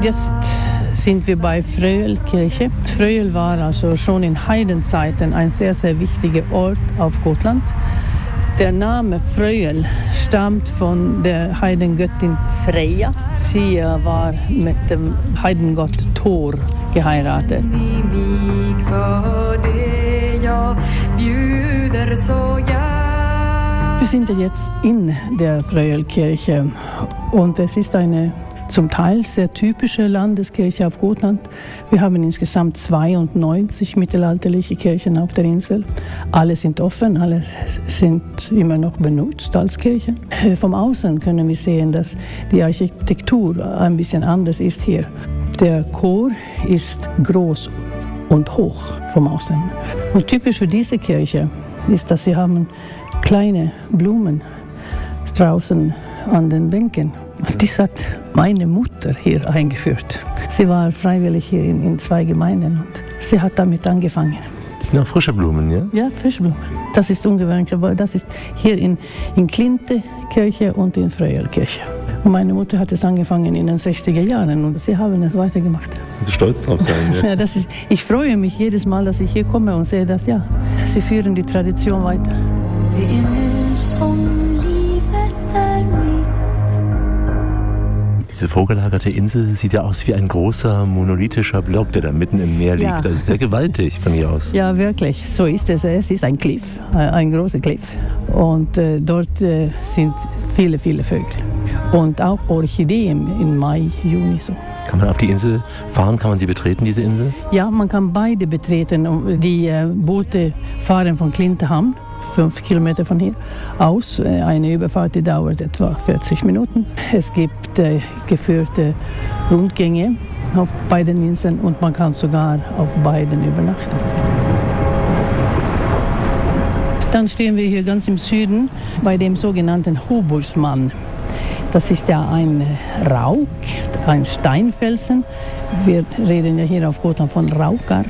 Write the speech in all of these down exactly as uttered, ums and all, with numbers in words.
Jetzt sind wir bei Fröjelkirche. Fröjel war also schon in Heidenzeiten ein sehr, sehr wichtiger Ort auf Gotland. Der Name Fröjel stammt von der Heidengöttin Freja. Sie war mit dem Heidengott Thor geheiratet. Wir sind jetzt in der Fröjelkirche und es ist eine zum Teil sehr typische Landeskirche auf Gotland. Wir haben insgesamt zweiundneunzig mittelalterliche Kirchen auf der Insel. Alle sind offen, alle sind immer noch benutzt als Kirchen. Vom Außen können wir sehen, dass die Architektur ein bisschen anders ist hier. Der Chor ist groß und hoch vom Außen. Und typisch für diese Kirche ist, dass sie haben kleine Blumen draußen an den Bänken. Das hat meine Mutter hier eingeführt. Sie war freiwillig hier in, in zwei Gemeinden und sie hat damit angefangen. Das sind auch frische Blumen, ja? Ja, frische Blumen. Das ist ungewöhnlich, aber das ist hier in, in Klinte-Kirche und in Fröjelkirche. Und meine Mutter hat es angefangen in den sechziger Jahren und sie haben es weitergemacht. Sie stolz drauf sein, ja? Ja, das ist, ich freue mich jedes Mal, dass ich hier komme und sehe, dass ja, sie führen die Tradition weiter. Diese vorgelagerte Insel sieht ja aus wie ein großer monolithischer Block, der da mitten im Meer liegt. Ja. Das ist sehr gewaltig von hier aus. Ja, wirklich. So ist es. Es ist ein Cliff, ein großer Cliff. Und äh, dort äh, sind viele, viele Vögel. Und auch Orchideen im Mai, Juni so. Kann man auf die Insel fahren? Kann man sie betreten, diese Insel? Ja, man kann beide betreten. Die äh, Boote fahren von Klintehamn, fünf Kilometer von hier aus. Eine Überfahrt, die dauert etwa vierzig Minuten. Es gibt äh, geführte Rundgänge auf beiden Inseln und man kann sogar auf beiden übernachten. Dann stehen wir hier ganz im Süden bei dem sogenannten Hoburgsmann. Das ist ja ein Rauk, ein Steinfelsen. Wir reden ja hier auf Gotland von Raukar.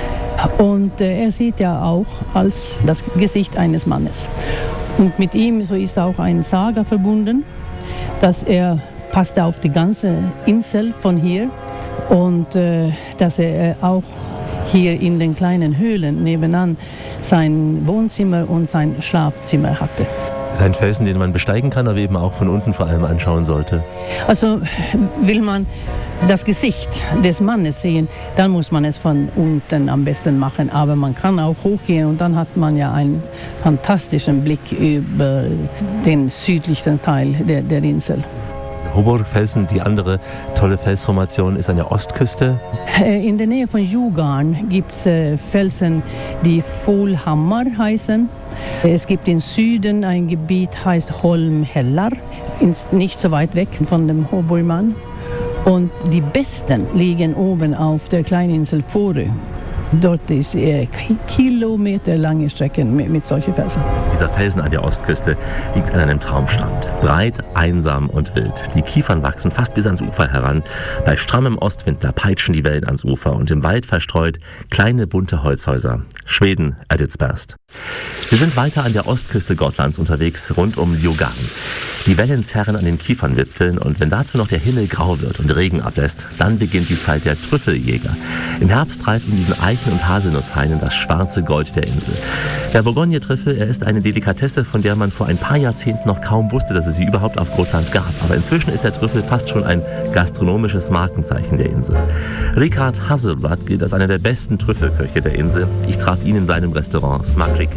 Und äh, er sieht ja auch als das Gesicht eines Mannes. Und mit ihm so ist auch eine Saga verbunden, dass er passt auf die ganze Insel von hier und äh, dass er auch hier in den kleinen Höhlen nebenan sein Wohnzimmer und sein Schlafzimmer hatte. Das ist ein Felsen, den man besteigen kann, aber eben auch von unten vor allem anschauen sollte. Also will man das Gesicht des Mannes sehen, dann muss man es von unten am besten machen. Aber man kann auch hochgehen und dann hat man ja einen fantastischen Blick über den südlichen Teil der, der Insel. Hoburgfelsen, die andere tolle Felsformation, ist an der Ostküste. In der Nähe von Djurgården gibt es Felsen, die Folhammar heißen. Es gibt im Süden ein Gebiet, heißt Holmhällar, nicht so weit weg von dem Hoburgmann. Und die besten liegen oben auf der Kleininsel Fårö. Dort ist äh, kilometerlange Strecken mit, mit solchen Felsen. Dieser Felsen an der Ostküste liegt an einem Traumstrand. Breit, einsam und wild. Die Kiefern wachsen fast bis ans Ufer heran. Bei strammem Ostwind, da peitschen die Wellen ans Ufer. Und im Wald verstreut kleine bunte Holzhäuser. Schweden at its best. Wir sind weiter an der Ostküste Gotlands unterwegs, rund um Djurgården. Die Wellen zerren an den Kiefernwipfeln und wenn dazu noch der Himmel grau wird und Regen ablässt, dann beginnt die Zeit der Trüffeljäger. Im Herbst treibt in diesen Eichen- und Haselnusshainen das schwarze Gold der Insel. Der Bourgogne-Trüffel, er ist eine Delikatesse, von der man vor ein paar Jahrzehnten noch kaum wusste, dass es sie überhaupt auf Gotland gab. Aber inzwischen ist der Trüffel fast schon ein gastronomisches Markenzeichen der Insel. Richard Hasselblad gilt als einer der besten Trüffelköche der Insel. Ich traf ihn in seinem Restaurant Smakrike.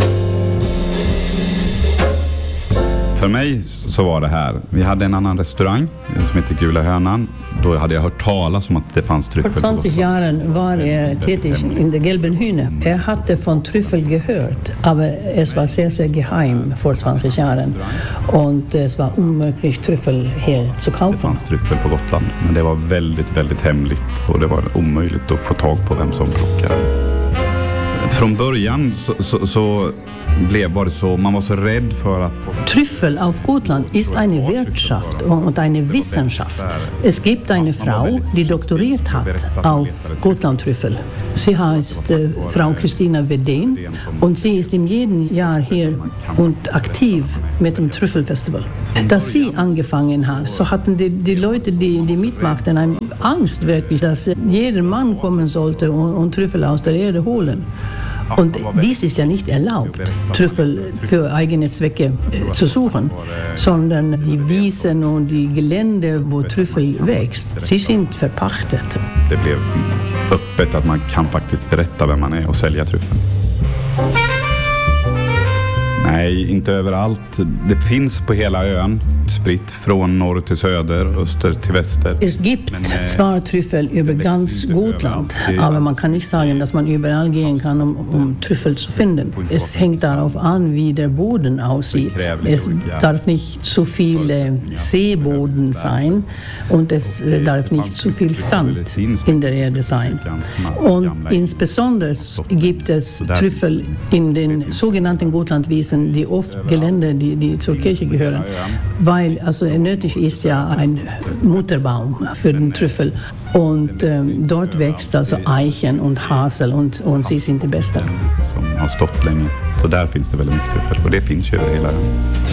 För mig så var det här. Vi hade en annan restaurang som heter Gula Hönan. Då hade jag hört talas om att det fanns tryffel. Vor zwanzig Jahren war er tätig in der Gelben Hühne. Er hatte von Trüffel gehört, aber es war sehr, sehr geheim vor zwanzig Jahren. Und es war unmöglich, Trüffel hier zu kaufen. Det fanns tryffel på Gotland, men det var väldigt, väldigt hemligt. Och det var omöjligt att få tag på vem som plockade. Från början så, så, så blev det så, man var så rädd för att... Trüffel auf Gotland ist eine Wirtschaft und eine Wissenschaft. Es gibt eine Frau, die doktoriert hat auf Gotlandtrüffel. Sie heißt äh, Frau Christina Wedén und sie ist in jedem Jahr hier und aktiv mit dem Trüffelfestival. Dass sie angefangen hat, so hatten die, die Leute, die, die mitmachten, eine Angst wirklich, dass jeder Mann kommen sollte und, und Trüffel aus der Erde holen. Und dies ist ja nicht erlaubt, Trüffel für eigene Zwecke äh, zu suchen, sondern die Wiesen und die Gelände, wo Trüffel wächst, sie sind verpachtet. Det blev öppet att man kan faktiskt berätta vem man är och sälja tryffeln. Nej, inte överallt. Det finns på hela ön, spritt från norr till söder, öster till väster. Es gibt zwar Trüffel über ganz Gotland, aber man kann nicht sagen, dass man überall gehen kann, um, um Trüffel zu finden. Es hängt darauf an, wie der Boden aussieht. Es darf nicht zu viel äh, Seeboden sein und es äh, darf nicht zu viel Sand in der Erde sein. Und insbesondere gibt es Trüffel in den sogenannten Gotlandwiesen, die oft Gelände, die, die zur Kirche gehören, weil also nötig ist ja ein Mutterbaum für den Trüffel und ähm, dort wächst also Eichen und Hasel und, und sie sind die besten. Som har stått länge, så där finns det väldigt mycket tryffel och det finns ju över hela ön.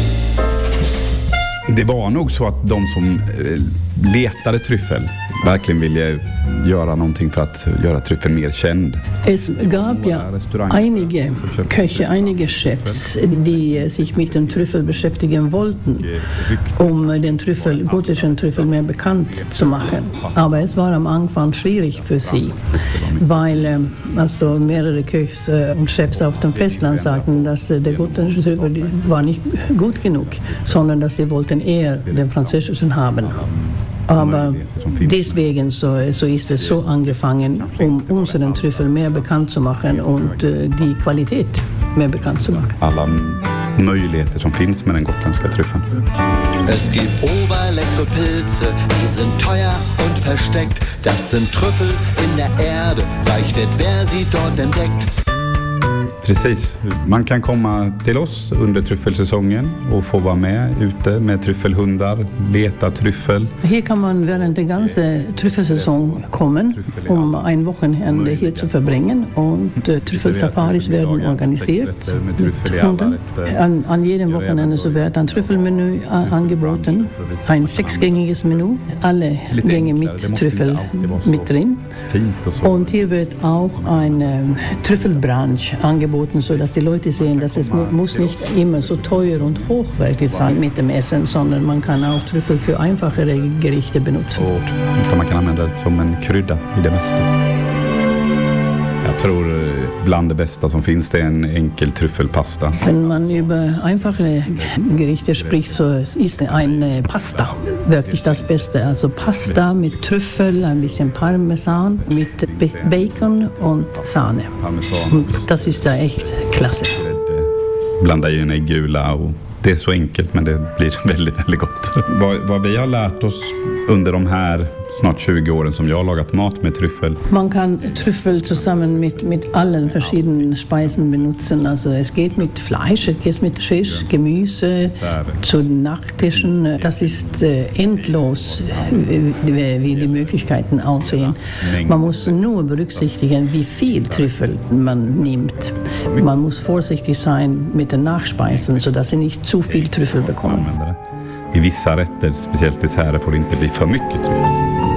Det var nog så att de som letade tryffel verkligen ville göra någonting för att göra tryffeln mer känd. Es gab ja einige Köche, einige Chefs, die sich mit dem Trüffel beschäftigen wollten, um den Trüffel, gotischen Trüffel mehr bekannt zu machen. Aber es war am Anfang schwierig für sie, weil also mehrere Köchs und Chefs auf dem Festland sagten, dass der gotische Trüffel war nicht gut genug, sondern dass sie wollten eher den französischen haben. Aber deswegen so, so ist es so angefangen, um unseren Trüffel mehr bekannt zu machen und äh, die Qualität mehr bekannt zu machen. Alla möjligheter som finns med den gotländska tryffeln. Es gibt oberleckere Pilze, die sind teuer und versteckt. Das sind Trüffel in der Erde, reich wird wer sie dort entdeckt. Precis. Man kan komma till oss under tryffelsäsongen och få vara med ute med tryffelhundar, leta tryffel. Hier kann man während der ganzen Trüffelsaison kommen, um ein Wochenende hier zu verbringen und äh, Trüffelsafaris werden organisiert mit Hunden. An, an jedem Wochenende so wird ein Trüffelmenü a- angeboten, ein sechsgängiges Menü, alle Gänge mit Trüffel mit drin. Und hier wird auch eine Trüffelbrunch angeboten, so dass die Leute sehen, dass es mu- muss nicht immer so teuer und hochwertig sein mit dem Essen, sondern man kann auch Trüffel für einfachere Gerichte benutzen. Och man kan använda det som en krydda i det mesta. Jag tror bland det bästa som finns det är en enkel tryffelpasta. Wenn man über einfache Gerichte spricht, so ist eine Pasta wirklich das Beste. Also Pasta mit Trüffel, ein bisschen Parmesan, mit Be- Bacon und Sahne. Und das ist ja echt klasse. Blanda i en äggula och det är så enkelt men det blir väldigt, väldigt gott. Vad, vad vi har lärt oss under de här snart tjugo åren som jag har lagat mat med tryffel. Man kann Trüffel zusammen mit, mit allen verschiedenen Speisen benutzen. Also es geht mit Fleisch, es geht mit Fisch, Gemüse, zu Nachtischen. Das ist äh, endlos, wie, wie die Möglichkeiten aussehen. Man muss nur berücksichtigen, wie viel Trüffel man nimmt. Man muss vorsichtig sein mit den Nachspeisen, sodass sie nicht zu viel Trüffel bekommen. I vissa rätter, speciellt desserter, får det inte bli för mycket tryffel.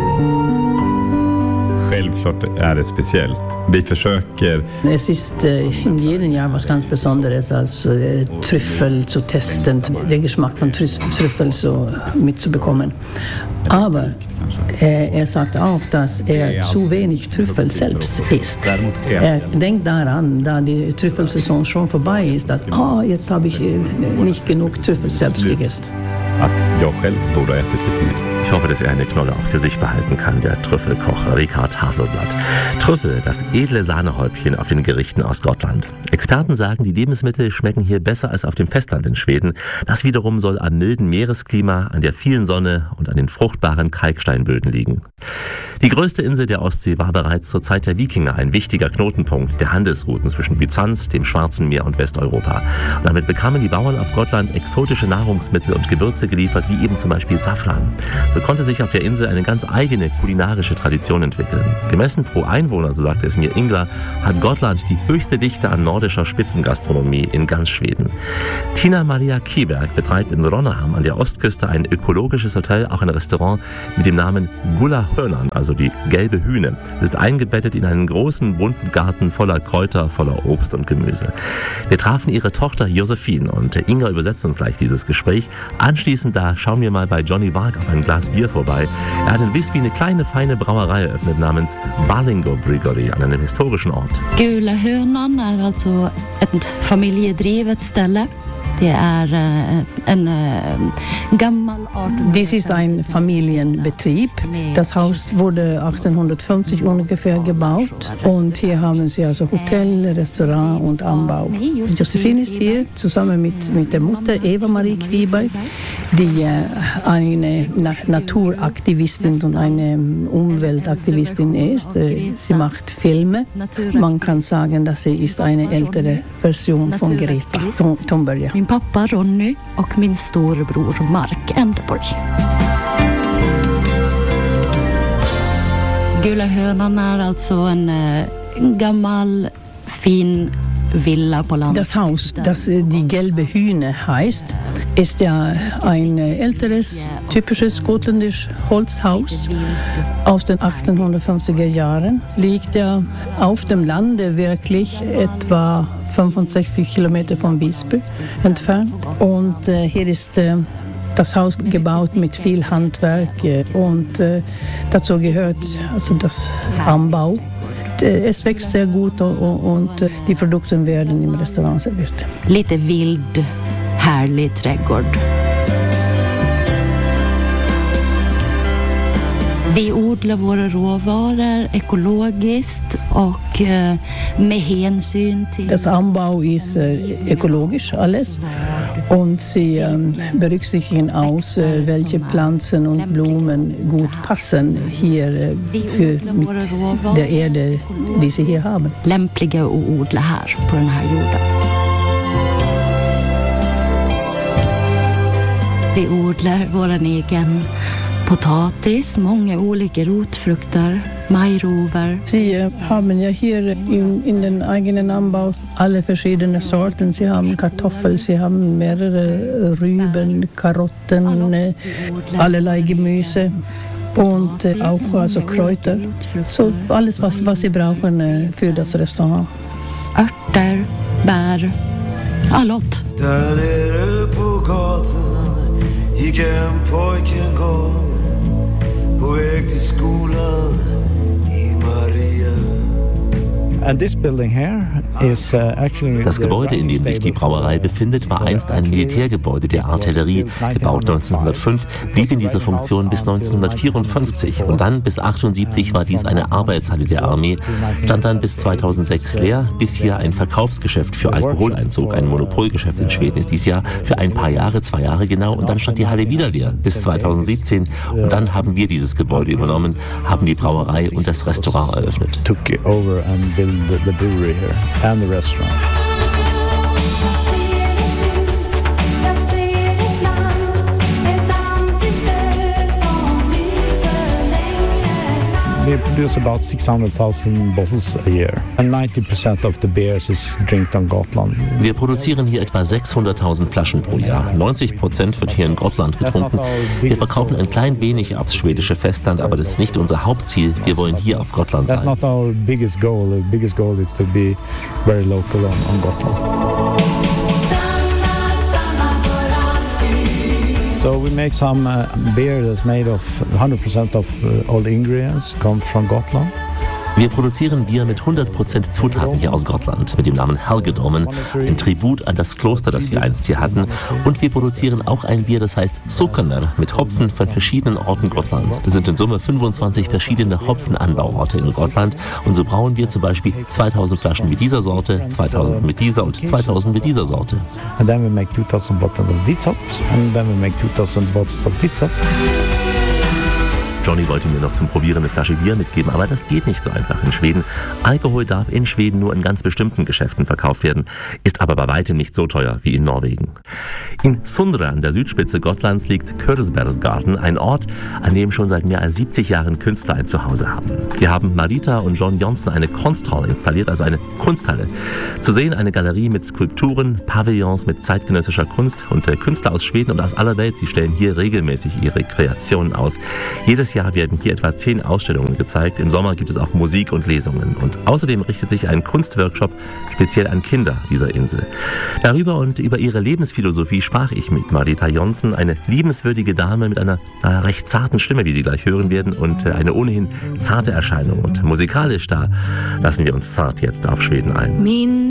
Självklart är det speciellt. Vi försöker... Es ist äh, in jedem Jahr was ganz Besonderes, als äh, Trüffel zu testen, den Geschmack von Trüff- Trüffel so mitzubekommen. Aber äh, er sagt auch, dass er zu wenig Trüffel selbst isst. Er denkt daran, da die Trüffelsaison schon vorbei ist, dass oh, jetzt habe ich äh, nicht genug Trüffel selbst gegessen. Att jag själv borde ha ätit lite mer. Ich hoffe, dass er eine Knolle auch für sich behalten kann, der Trüffelkoch Rikard Haselblatt. Trüffel, das edle Sahnehäubchen auf den Gerichten aus Gotland. Experten sagen, die Lebensmittel schmecken hier besser als auf dem Festland in Schweden. Das wiederum soll am milden Meeresklima, an der vielen Sonne und an den fruchtbaren Kalksteinböden liegen. Die größte Insel der Ostsee war bereits zur Zeit der Wikinger ein wichtiger Knotenpunkt der Handelsrouten zwischen Byzanz, dem Schwarzen Meer und Westeuropa. Und damit bekamen die Bauern auf Gotland exotische Nahrungsmittel und Gewürze geliefert, wie eben zum Beispiel Safran. So konnte sich auf der Insel eine ganz eigene kulinarische Tradition entwickeln. Gemessen pro Einwohner, so sagte es mir Ingela, hat Gotland die höchste Dichte an nordischer Spitzengastronomie in ganz Schweden. Tina Maria Kieberg betreibt in Ronnaham an der Ostküste ein ökologisches Hotel, auch ein Restaurant mit dem Namen Gulla Hörnan, also die gelbe Hühne. Es ist eingebettet in einen großen, bunten Garten voller Kräuter, voller Obst und Gemüse. Wir trafen ihre Tochter Josephine und Inga übersetzt uns gleich dieses Gespräch. Anschließend da schauen wir mal bei Johnny Varg auf ein Glas Bier vorbei. Er hat in Visby eine kleine, feine Brauerei eröffnet namens Ballingo Brewery an einem historischen Ort. Gulla Hörnan är alltså ett familjedrivet ställe. Det är en gammal Dies ist ein Familienbetrieb. Das Haus wurde achtzehnhundertfünfzig ungefähr gebaut und hier haben sie also Hotel, Restaurant und Anbau. Josephine ist hier zusammen mit, mit der Mutter Eva-Marie Kviberg, die eine Naturaktivistin und eine Umweltaktivistin ist. Sie macht Filme. Man kann sagen, dass sie ist eine ältere Version von Greta Thunberg. Min pappa Ronny och min storebror Mark Enderborg. Gulla Hörnan är alltså en, en gammal fin Villa på landet. Das Haus, das die gelbe Hühne heißt, ist ja ein älteres, typisches gotländisches Holzhaus aus den achtzehnhundertfünfziger Jahren. Liegt ja auf dem Lande wirklich etwa fünfundsechzig Kilometer von Visby entfernt. Und äh, hier ist äh, das Haus gebaut mit viel Handwerk äh, und äh, dazu gehört also das Anbau. Es wächst sehr gut und, und äh, die Produkte werden im Restaurant serviert. Lite vild, härlig trädgård. Vi odlar våra råvaror ekologiskt och med hänsyn till... Das Anbau ist äh, ökologisch alles und sie ähm, berücksichtigen aus, äh, welche Pflanzen und Blumen gut passen hier äh, für mit der Erde, die sie hier haben. Lämpliga att odla här på den här jorden. Vi odlar vår egen potatis, många olika rotfrukter, majrover. Sie haben ja hier in, in den eigenen Anbau alle verschiedene Sorten. Sie haben Kartoffel, sie haben mehrere Rüben, Karotten, allerlei Gemüse und äh, auch also Kräuter. So alles, was, was sie brauchen äh, für das Restaurant. Örter, bär, allot. Där nere på gatan gick en pojke en gång på väg till skolan i Maria. And this building here is uh, actually Das Gebäude, in dem sich die Brauerei befindet, war einst ein Militärgebäude der Artillerie, gebaut neunzehnhundertfünf, blieb in dieser Funktion bis neunzehnhundertvierundfünfzig und dann bis achtundsiebzig war dies eine Arbeitshalle der Armee, stand dann bis zweitausendsechs leer, bis hier ein Verkaufsgeschäft für Alkohol einzog. Ein Monopolgeschäft in Schweden ist dies Jahr für ein paar Jahre, zwei Jahre genau, und dann stand die Halle wieder leer bis zweitausendsiebzehn und dann haben wir dieses Gebäude übernommen, haben die Brauerei und das Restaurant eröffnet. Took over and built the, the brewery here and the restaurant. We produce about six hundred thousand bottles a year. And ninety percent of the beers is drinked on Gotland. Wir produzieren hier etwa sechshunderttausend Flaschen pro Jahr. neunzig Prozent wird hier in Gotland getrunken. Wir verkaufen ein klein wenig aufs schwedische Festland, aber das ist nicht unser Hauptziel. Wir wollen hier auf Gotland sein. That's not our biggest goal. The biggest goal is to be very local on, on Gotland. So we make some uh, beer that's made of one hundred percent of uh, all the ingredients come from Gotland. Wir produzieren Bier mit hundert Prozent Zutaten hier aus Gotland, mit dem Namen Helgedomen, ein Tribut an das Kloster, das wir einst hier hatten. Und wir produzieren auch ein Bier, das heißt Sukkener, mit Hopfen von verschiedenen Orten Gotlands. Das sind in Summe fünfundzwanzig verschiedene Hopfenanbauorte in Gotland. Und so brauen wir zum Beispiel zweitausend Flaschen mit dieser Sorte, zweitausend mit dieser und zweitausend mit dieser Sorte. And then we make two thousand bottles of these hops, and then we make two thousand bottles of this hop. Johnny wollte mir noch zum Probieren eine Flasche Bier mitgeben, aber das geht nicht so einfach in Schweden. Alkohol darf in Schweden nur in ganz bestimmten Geschäften verkauft werden, ist aber bei weitem nicht so teuer wie in Norwegen. In Sundre an der Südspitze Gotlands liegt Körsbergsgarten, ein Ort, an dem schon seit mehr als siebzig Jahren Künstler ein Zuhause haben. Hier haben Marita und John Jonsson eine Kunsthall installiert, also eine Kunsthalle. Zu sehen eine Galerie mit Skulpturen, Pavillons mit zeitgenössischer Kunst und äh, Künstler aus Schweden und aus aller Welt. Sie stellen hier regelmäßig ihre Kreationen aus. Jedes Jahr werden hier etwa zehn Ausstellungen gezeigt. Im Sommer gibt es auch Musik und Lesungen. Und außerdem richtet sich ein Kunstworkshop speziell an Kinder dieser Insel. Darüber und über ihre Lebensphilosophie sprach ich mit Marita Jonsson, eine liebenswürdige Dame mit einer, einer recht zarten Stimme, wie Sie gleich hören werden, und äh, eine ohnehin zarte Erscheinung. Und musikalisch, da lassen wir uns zart jetzt auf Schweden ein. Min